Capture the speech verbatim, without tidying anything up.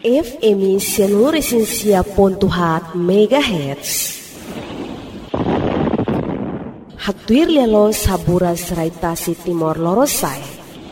F M seluruh esensia pontuhat megahertz. Haktuir lelo sabura serai tasi timor lorosai.